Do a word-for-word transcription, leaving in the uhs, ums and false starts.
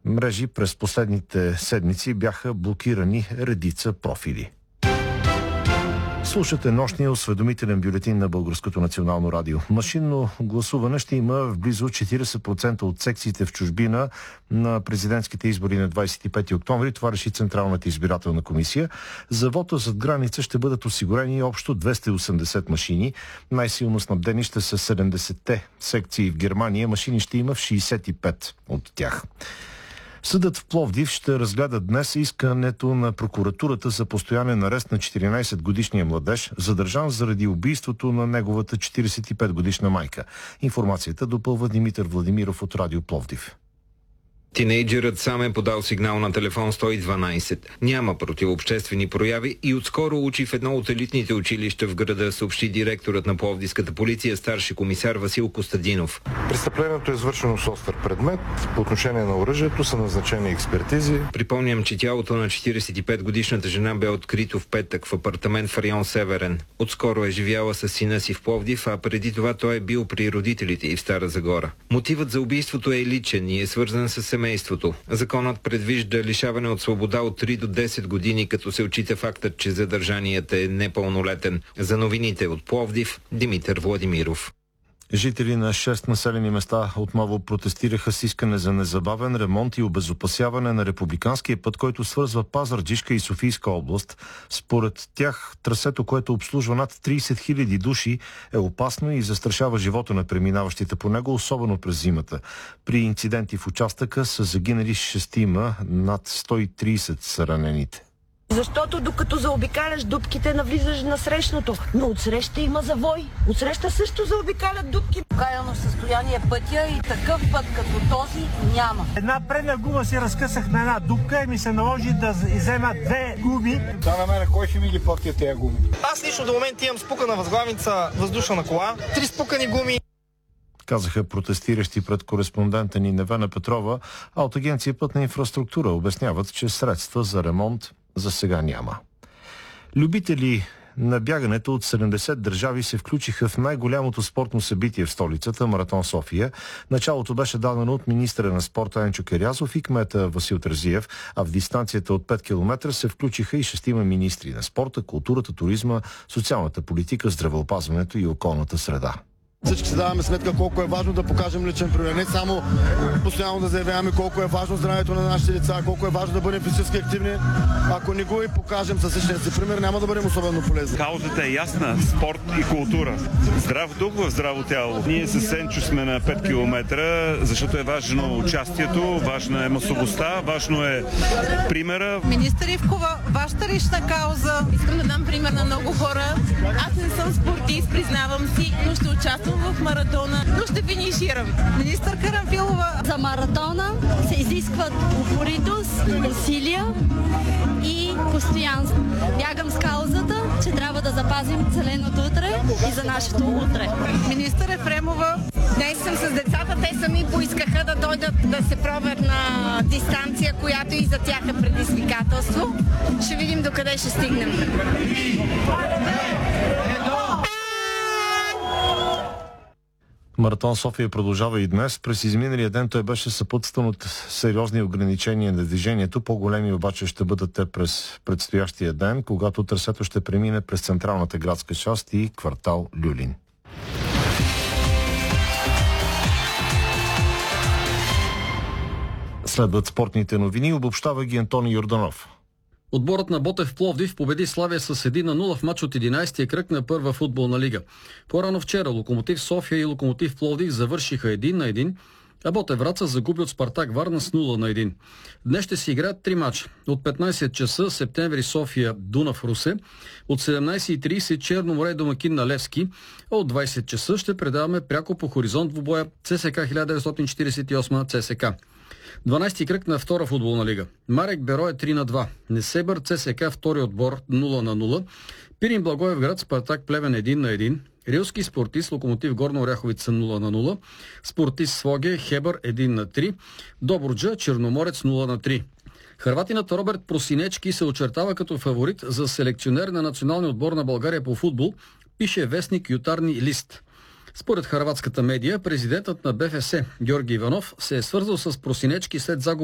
мрежи през последните седмици бяха блокирани редица профили. Слушате нощния осведомителен бюлетин на Българското национално радио. Машинно гласуване ще има в близо четиридесет процента от секциите в чужбина на президентските избори на двадесет и пети октомври. Това реши Централната избирателна комисия. За вота зад граница ще бъдат осигурени общо двеста и осемдесет машини. Най-силно снабдени ще са седемдесетте секции в Германия. Машини ще има в шейсет и пет от тях. Съдът в Пловдив ще разгледа днес искането на прокуратурата за постоянен арест на четиринадесетгодишния младеж, задържан заради убийството на неговата четиридесет и петгодишна майка. Информацията допълва Димитър Владимиров от Радио Пловдив. Тинейджерът сам е подал сигнал на телефон сто и дванадесет. Няма противообществени прояви и отскоро учи в едно от елитните училища в града, съобщи директорът на пловдивската полиция, старши комисар Васил Костадинов. Престъплението е извършено с остър предмет. По отношение на оръжието са назначени експертизи. Припомням, че тялото на четиридесет и петгодишната жена бе открито в петък в апартамент в район Северен. Отскоро е живяла с сина си в Пловдив, а преди това той е бил при родителите и в Стара Загора. Мотивът за убийството е личен и е свързан с семейството. Законът предвижда лишаване от свобода от три до десет години, като се отчита фактът, че задържаният е непълнолетен. За новините от Пловдив, Димитър Владимиров. Жители на шест населени места отново протестираха с искане за незабавен ремонт и обезопасяване на републиканския път, който свързва Пазарджишка и Софийска област. Според тях, трасето, което обслужва над тридесет хиляди души, е опасно и застрашава живота на преминаващите по него, особено през зимата. При инциденти в участъка са загинали шестима, над сто и тридесет са ранените. Защото докато заобикаляш дупките, навлизаш на срещното. Но отсреща има завой. Отсреща също заобикалят дупки. Каяно състояние пътя и такъв път като този няма. Една предна гума си разкъсах на една дупка и ми се наложи да иззема две гуми. Да, на мен кой ще ми ги плати тези гуми? Аз лично до момента имам спукана възглавница въздушна на кола, три спукани гуми. Казаха протестиращи пред кореспондента ни Невена Петрова, а от Агенция Пътна инфраструктура обясняват, че средства за ремонт за сега няма. Любители на бягането от седемдесет държави се включиха в най-голямото спортно събитие в столицата – Маратон София. Началото беше дадено от министъра на спорта Енчо Керязов и кмета Васил Терзиев, а в дистанцията от пет километра се включиха и шестима министри на спорта, културата, туризма, социалната политика, здравеопазването и околната среда. Всички си даваме сметка колко е важно да покажем личен пример. Не само постоянно да заявяваме колко е важно здравето на нашите деца, колко е важно да бъдем физически активни. Ако не го и покажем със личния си пример, няма да бъдем особено полезни. Каузата е ясна. Спорт и култура. Здрав дух в здраво тяло. Ние с Сенчо сме на пет километра, защото е важно участието, важна е масовостта, важно е примера. Министър Ивкова, вашата лична кауза. Искам да дам пример на много хора. Аз не съм спортист, признавам си, но ще участвам в маратона, но ще финиширам. Министър Карамфилова. За маратона се изискват упоритост, усилия и постоянство. Бягам с каузата, че трябва да запазим зеленото утре и за нашето утре. Министър Ефремова. Днес съм с децата, те сами поискаха да дойдат да се пробват на дистанция, която и за тях е предизвикателство. Ще видим докъде ще стигнем. Маратон София продължава и днес. През изминалия ден той беше съпътстван от сериозни ограничения на движението. По-големи обаче ще бъдат те през предстоящия ден, когато трасето ще премине през централната градска част и квартал Люлин. Следват спортните новини, обобщава ги Антони Йорданов. Отборът на Ботев Пловдив победи Славия с един на нула в матч от единадесетия кръг на първа футболна лига. По-рано вчера Локомотив София и Локомотив Пловдив завършиха един на един, а Ботев Враца загуби от Спартак Варна с нула на един. Днес ще се играят три мача. От петнадесет часа Септември София Дунав Русе, от седемнадесет и тридесет Черно море домакин на Левски, а от двадесет часа ще предаваме пряко по хоризонт двубоя ЦСКА хиляда деветстотин четиридесет и осма ЦСКА. дванадесети кръг на втора футболна лига. Марек Беро е три на два. Несебър ЦСКА втори отбор нула на нула. Пирин Благоевград Спартак Плевен един на един. Рилски Спортист Локомотив Горна Оряховица нула на нула. Спортист Своге Хебър един на три. Добруджа Черноморец нула на три. Хърватинът Роберт Просинечки се очертава като фаворит за селекционер на националния отбор на България по футбол, пише вестник Ютарни лист. Според хърватската медия, президентът на БФС Георги Иванов се е свързал с Просинечки след загуба